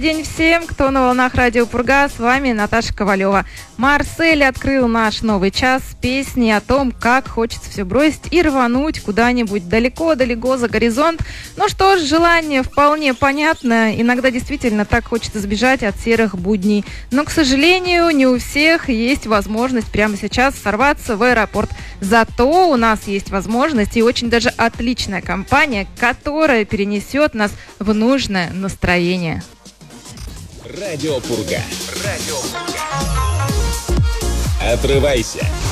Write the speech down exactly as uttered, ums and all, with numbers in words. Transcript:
День всем, кто на волнах радио Пурга, с вами Наташа Ковалева. Марсель открыл наш новый час с песней о том, как хочется все бросить и рвануть куда-нибудь далеко-далеко за горизонт. Ну что ж, желание вполне понятно. Иногда действительно так хочется сбежать от серых будней. Но, к сожалению, не у всех есть возможность прямо сейчас сорваться в аэропорт. Зато у нас есть возможность и очень даже отличная компания, которая перенесет нас в нужное настроение. Радио Пурга. Радио Пурга. Отрывайся.